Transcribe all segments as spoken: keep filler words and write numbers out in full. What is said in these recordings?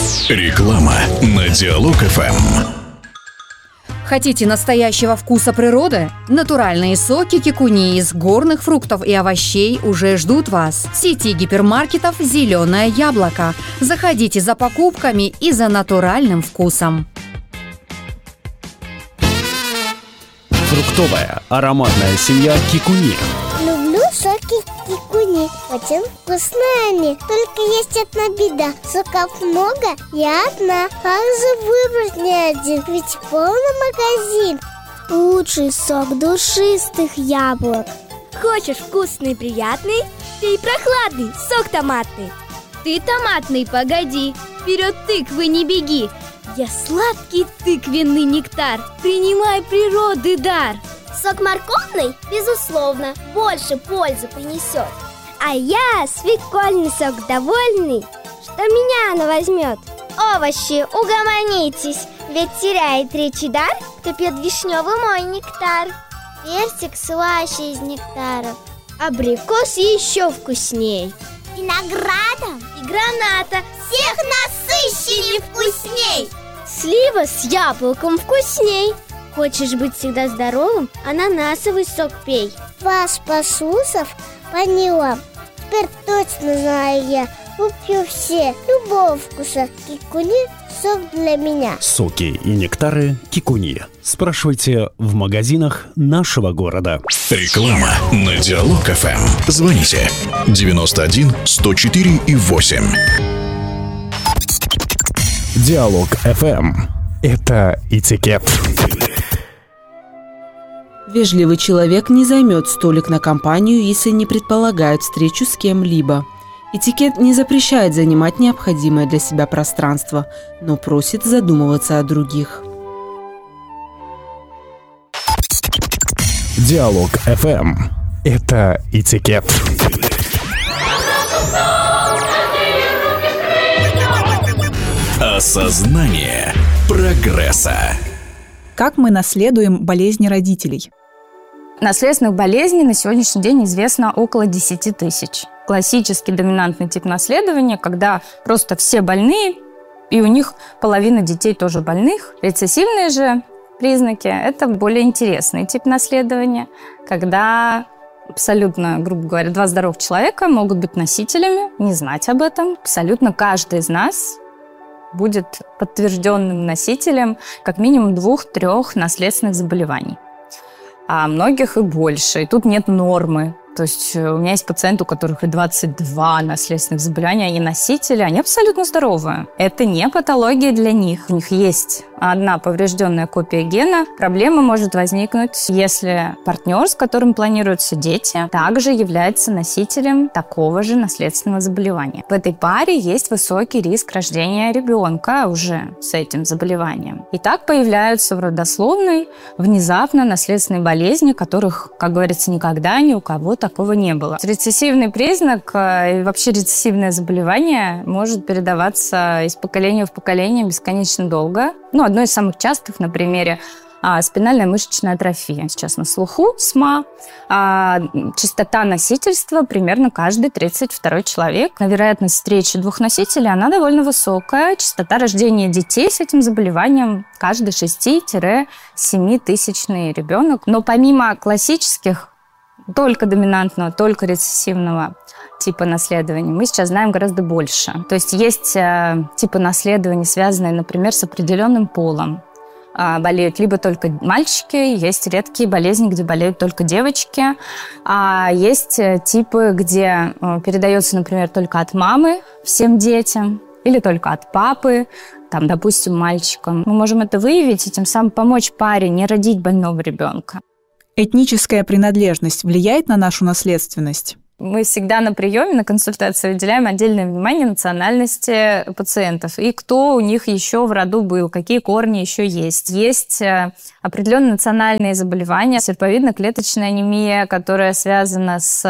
Реклама на Диалог эф эм. Хотите настоящего вкуса природы? Натуральные соки кикуни из горных фруктов и овощей уже ждут вас. В сети гипермаркетов «Зеленое яблоко». Заходите за покупками и за натуральным вкусом. Фруктовая ароматная семья кикуни. Люблю соки кикуни, очень вкусные они. Только есть одна беда: соков много, я одна. Как же выбрать не один? Ведь полный магазин. Лучший сок душистых яблок. Хочешь вкусный и приятный? Пей прохладный сок томатный. Ты томатный, погоди, вперед тыквы не беги. Я сладкий тыквенный нектар, принимай природы дар. Сок морковный, безусловно, больше пользы принесет. А я свекольный сок довольный, что меня она возьмет. Овощи, угомонитесь, ведь теряет речи дар, кто пьет вишневый мой нектар. Персик слаще из нектаров. Абрикос еще вкусней. Винограда И граната всех насыщеннее вкусней. Слива с яблоком вкусней. Хочешь быть всегда здоровым? Ананасовый сок пей. Вас посусов поняла. Теперь точно знаю я. Куплю все любого вкуса кикуни сок для меня. Соки и нектары кикуни. Спрашивайте в магазинах нашего города. Реклама на Диалог эф эм. Звоните девяносто один сто четыре и восемь. Диалог эф эм. Это этикет. Вежливый человек не займет столик на компанию, если не предполагает встречу с кем-либо. Этикет не запрещает занимать необходимое для себя пространство, но просит задумываться о других. Диалог эф эм. Это этикет. Осознание прогресса. Как мы наследуем болезни родителей? Наследственных болезней на сегодняшний день известно около десять тысяч. Классический доминантный тип наследования, когда просто все больные, и у них половина детей тоже больных. Рецессивные же признаки – это более интересный тип наследования, когда абсолютно, грубо говоря, два здоровых человека могут быть носителями, не знать об этом. Абсолютно каждый из нас будет подтвержденным носителем как минимум двух-трех наследственных заболеваний. А многих и больше. И тут нет нормы. То есть у меня есть пациенты, у которых и двадцать два наследственных заболевания, они носители, они абсолютно здоровые. Это не патология для них. У них есть одна поврежденная копия гена. Проблема может возникнуть, если партнер, с которым планируются дети, также является носителем такого же наследственного заболевания. В этой паре есть высокий риск рождения ребенка уже с этим заболеванием. И так появляются в родословной внезапно наследственные болезни, которых, как говорится, никогда ни у кого такого не было. Рецессивный признак и вообще рецессивное заболевание может передаваться из поколения в поколение бесконечно долго. Ну, одно из самых частых на примере а, спинальная мышечная атрофия. Сейчас на слуху СМА. А, частота носительства примерно каждый тридцать второй человек. Вероятность встречи двух носителей, она довольно высокая. Частота рождения детей с этим заболеванием каждый шесть-семь тысячный ребенок. Но помимо классических только доминантного, только рецессивного типа наследования, мы сейчас знаем гораздо больше. То есть есть э, типы наследования, связанные, например, с определенным полом. Э, болеют либо только мальчики, есть редкие болезни, где болеют только девочки. А есть э, типы, где э, передается, например, только от мамы всем детям или только от папы, там, допустим, мальчикам. Мы можем это выявить и тем самым помочь паре не родить больного ребенка. Этническая принадлежность влияет на нашу наследственность? Мы всегда на приеме, на консультации уделяем отдельное внимание национальности пациентов и кто у них еще в роду был, какие корни еще есть. Есть определенные национальные заболевания, серповидно-клеточная анемия, которая связана с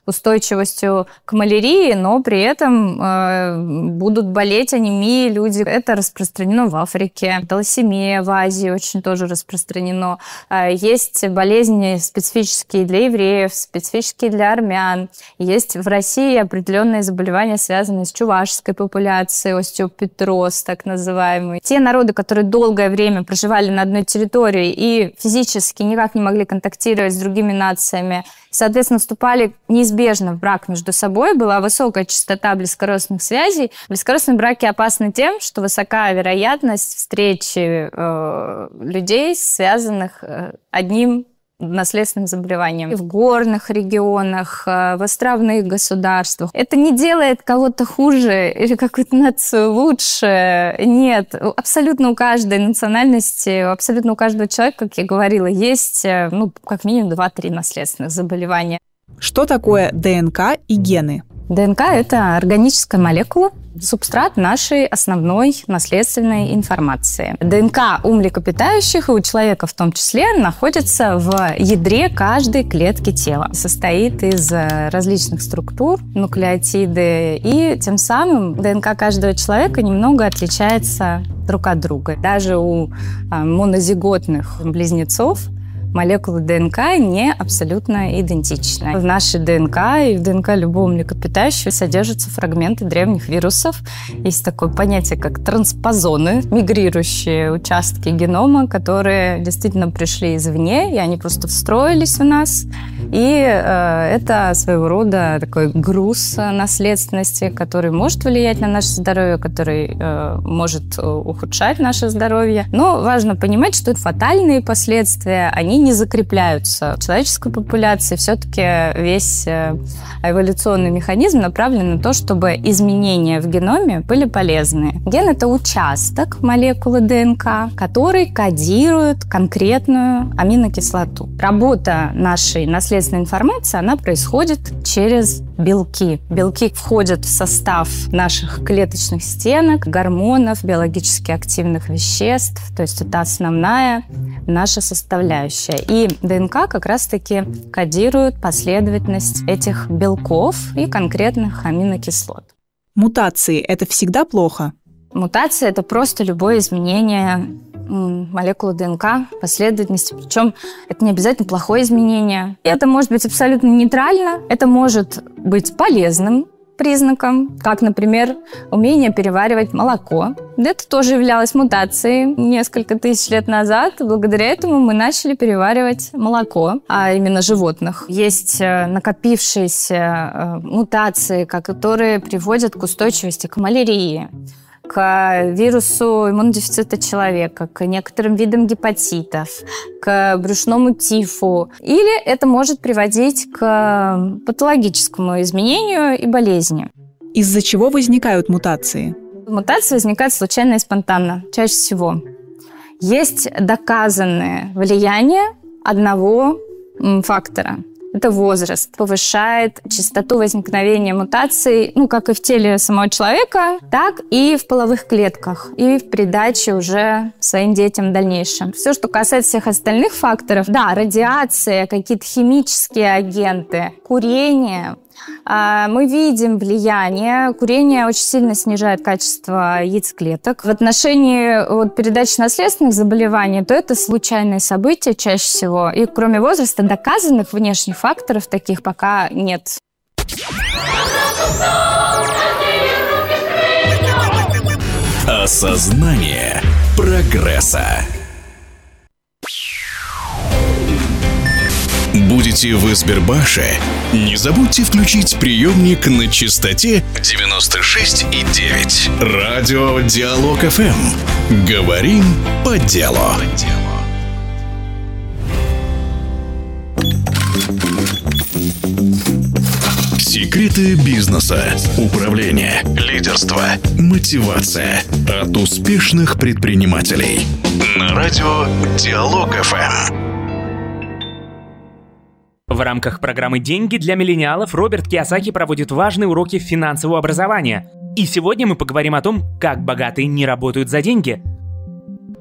устойчивостью к малярии, но при этом э, будут болеть анемией люди. Это распространено в Африке. Талассемия в Азии очень тоже распространено. Э, есть болезни специфические для евреев, специфические для армян. Есть в России определенные заболевания, связанные с чувашской популяцией, остеопетроз так называемый. Те народы, которые долгое время проживали на одной территории и физически никак не могли контактировать с другими нациями, соответственно, вступали неизбежно в брак между собой, была высокая частота близкородственных связей. Близкородственные браки опасны тем, что высока вероятность встречи э, людей, связанных э, одним наследственным заболеванием. И в горных регионах, в островных государствах. Это не делает кого-то хуже или какую-то нацию лучше. Нет. Абсолютно у каждой национальности, абсолютно у каждого человека, как я говорила, есть, ну, как минимум два-три наследственных заболевания. Что такое ДНК и гены? ДНК – это органическая молекула, субстрат нашей основной наследственной информации. ДНК у млекопитающих и у человека в том числе находится в ядре каждой клетки тела. Состоит из различных структур, нуклеотиды, и тем самым ДНК каждого человека немного отличается друг от друга. Даже у монозиготных близнецов молекулы ДНК не абсолютно идентичны. В нашей ДНК и в ДНК любого млекопитающего содержатся фрагменты древних вирусов. Есть такое понятие, как транспозоны, мигрирующие участки генома, которые действительно пришли извне, и они просто встроились в нас. И э, это своего рода такой груз наследственности, который может влиять на наше здоровье, который э, может ухудшать наше здоровье. Но важно понимать, что фатальные последствия, они не закрепляются. В человеческой популяции все-таки весь эволюционный механизм направлен на то, чтобы изменения в геноме были полезны. Ген – это участок молекулы ДНК, который кодирует конкретную аминокислоту. Работа нашей наследственной информации, она происходит через белки. Белки входят в состав наших клеточных стенок, гормонов, биологически активных веществ, то есть это основная наша составляющая. И ДНК как раз-таки кодирует последовательность этих белков и конкретных аминокислот. Мутации – это всегда плохо? Мутация – это просто любое изменение молекулы ДНК, последовательности. Причем это не обязательно плохое изменение. Это может быть абсолютно нейтрально. Это может быть полезным признаком, как, например, умение переваривать молоко. Это тоже являлось мутацией несколько тысяч лет назад. Благодаря этому мы начали переваривать молоко, а именно животных. Есть накопившиеся мутации, которые приводят к устойчивости к малярии, к вирусу иммунодефицита человека, к некоторым видам гепатитов, к брюшному тифу. Или это может приводить к патологическому изменению и болезни. Из-за чего возникают мутации? Мутации возникают случайно и спонтанно, чаще всего. Есть доказанное влияние одного фактора. Это возраст. Повышает частоту возникновения мутаций, ну, как и в теле самого человека, так и в половых клетках, и в придаче уже своим детям в дальнейшем. Все, что касается всех остальных факторов, да, радиация, какие-то химические агенты, курение, мы видим влияние. Курение очень сильно снижает качество яйцеклеток. В отношении вот, передачи наследственных заболеваний, то это случайные события чаще всего. И кроме возраста доказанных внешних факторов таких пока нет. Осознание прогресса. Будете в Избербаше? Не забудьте включить приемник на частоте девяносто шесть и девять. Радио Диалог эф эм. Говорим по делу. Секреты бизнеса, управления, лидерства, мотивация от успешных предпринимателей. На радио Диалог эф эм. В рамках программы «Деньги для миллениалов» Роберт Кийосаки проводит важные уроки финансового образования. И сегодня мы поговорим о том, как богатые не работают за деньги.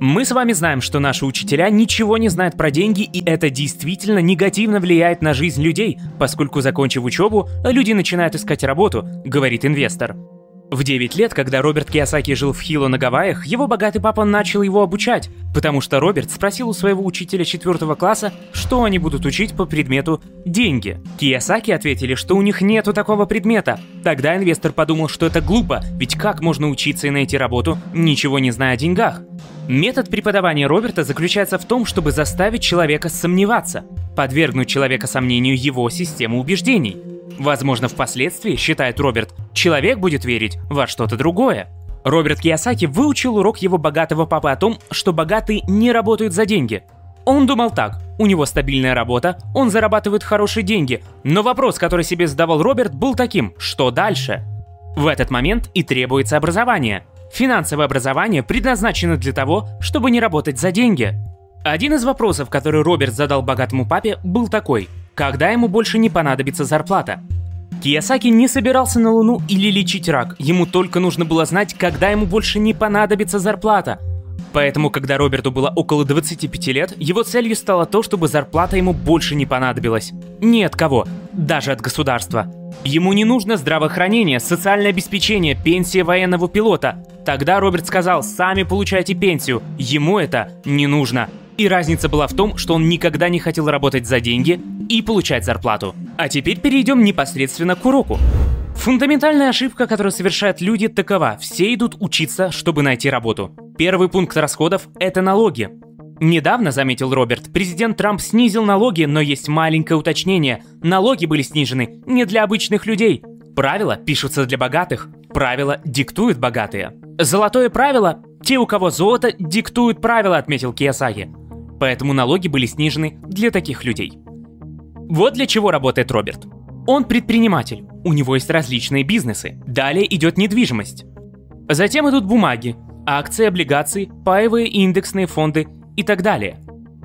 Мы с вами знаем, что наши учителя ничего не знают про деньги, и это действительно негативно влияет на жизнь людей, поскольку, закончив учебу, люди начинают искать работу, говорит инвестор. В девять лет, когда Роберт Кийосаки жил в Хило на Гавайях, его богатый папа начал его обучать, потому что Роберт спросил у своего учителя четвертого класса, что они будут учить по предмету «деньги». Кийосаки ответили, что у них нету такого предмета. Тогда инвестор подумал, что это глупо, ведь как можно учиться и найти работу, ничего не зная о деньгах? Метод преподавания Роберта заключается в том, чтобы заставить человека сомневаться, подвергнуть человека сомнению его систему убеждений. Возможно, впоследствии, считает Роберт, человек будет верить во что-то другое. Роберт Кийосаки выучил урок его богатого папы о том, что богатые не работают за деньги. Он думал так: у него стабильная работа, он зарабатывает хорошие деньги, но вопрос, который себе задавал Роберт, был таким: что дальше? В этот момент и требуется образование. Финансовое образование предназначено для того, чтобы не работать за деньги. Один из вопросов, который Роберт задал богатому папе, был такой: когда ему больше не понадобится зарплата? Кийосаки не собирался на Луну или лечить рак, ему только нужно было знать, когда ему больше не понадобится зарплата. Поэтому, когда Роберту было около двадцати пяти лет, его целью стало то, чтобы зарплата ему больше не понадобилась. Ни от кого, даже от государства. Ему не нужно здравоохранение, социальное обеспечение, пенсия военного пилота. Тогда Роберт сказал: сами получайте пенсию, ему это не нужно. И разница была в том, что он никогда не хотел работать за деньги и получать зарплату. А теперь перейдем непосредственно к уроку. Фундаментальная ошибка, которую совершают люди, такова: все идут учиться, чтобы найти работу. Первый пункт расходов – это налоги. Недавно, заметил Роберт, президент Трамп снизил налоги, но есть маленькое уточнение. Налоги были снижены не для обычных людей. Правила пишутся для богатых, правила диктуют богатые. Золотое правило – те, у кого золото, диктуют правила, отметил Кийосаки. Поэтому налоги были снижены для таких людей. Вот для чего работает Роберт. Он предприниматель, у него есть различные бизнесы. Далее идет недвижимость. Затем идут бумаги, акции, облигации, паевые и индексные фонды и так далее.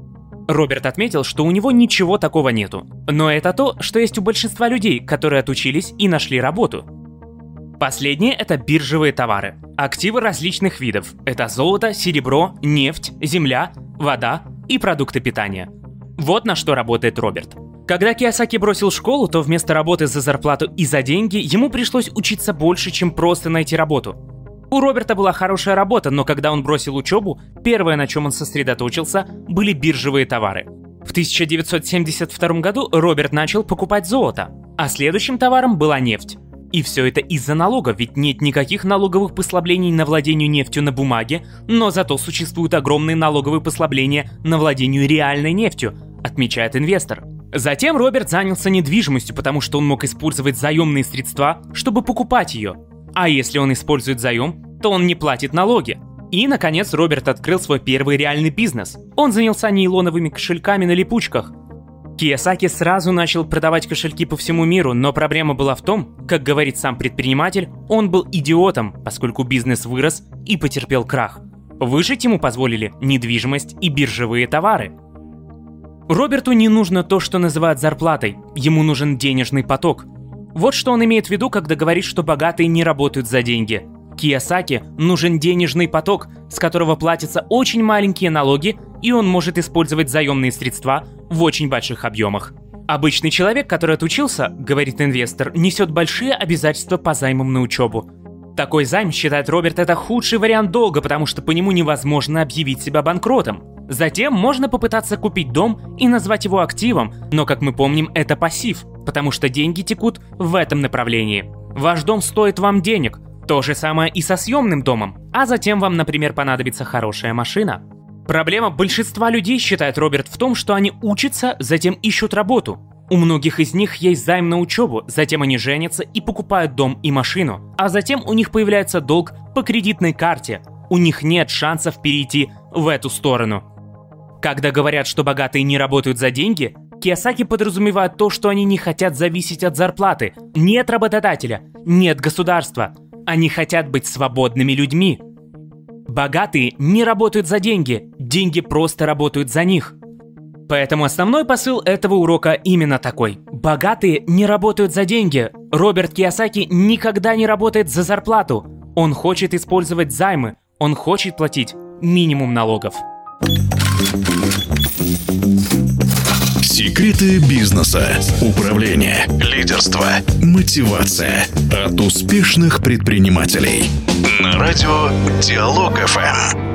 Роберт отметил, что у него ничего такого нету. Но это то, что есть у большинства людей, которые отучились и нашли работу. Последнее – это биржевые товары. Активы различных видов. Это золото, серебро, нефть, земля, вода и продукты питания. Вот на что работает Роберт. Когда Кийосаки бросил школу, то вместо работы за зарплату и за деньги ему пришлось учиться больше, чем просто найти работу. У Роберта была хорошая работа, но когда он бросил учебу, первое, на чем он сосредоточился, были биржевые товары. В тысяча девятьсот семьдесят втором году Роберт начал покупать золото, а следующим товаром была нефть. И все это из-за налогов, ведь нет никаких налоговых послаблений на владение нефтью на бумаге, но зато существуют огромные налоговые послабления на владение реальной нефтью, отмечает инвестор. Затем Роберт занялся недвижимостью, потому что он мог использовать заемные средства, чтобы покупать ее. А если он использует заем, то он не платит налоги. И, наконец, Роберт открыл свой первый реальный бизнес. Он занялся нейлоновыми кошельками на липучках. Кийосаки сразу начал продавать кошельки по всему миру, но проблема была в том, как говорит сам предприниматель, он был идиотом, поскольку бизнес вырос и потерпел крах. Выжить ему позволили недвижимость и биржевые товары. Роберту не нужно то, что называют зарплатой, ему нужен денежный поток. Вот что он имеет в виду, когда говорит, что богатые не работают за деньги. Кийосаки нужен денежный поток, с которого платятся очень маленькие налоги, и он может использовать заемные средства в очень больших объемах. Обычный человек, который отучился, говорит инвестор, несет большие обязательства по займам на учебу. Такой займ, считает Роберт, это худший вариант долга, потому что по нему невозможно объявить себя банкротом. Затем можно попытаться купить дом и назвать его активом, но, как мы помним, это пассив, потому что деньги текут в этом направлении. Ваш дом стоит вам денег. То же самое и со съемным домом. А затем вам, например, понадобится хорошая машина. Проблема большинства людей, считает Роберт, в том, что они учатся, затем ищут работу. У многих из них есть займ на учебу, затем они женятся и покупают дом и машину. А затем у них появляется долг по кредитной карте. У них нет шансов перейти в эту сторону. Когда говорят, что богатые не работают за деньги, Кийосаки подразумевает то, что они не хотят зависеть от зарплаты. Нет работодателя, нет государства. Они хотят быть свободными людьми. Богатые не работают за деньги, деньги просто работают за них. Поэтому основной посыл этого урока именно такой. Богатые не работают за деньги. Роберт Кийосаки никогда не работает за зарплату. Он хочет использовать займы, он хочет платить минимум налогов. Секреты бизнеса, управления, лидерства, мотивация от успешных предпринимателей. На радио Диалог эф эм.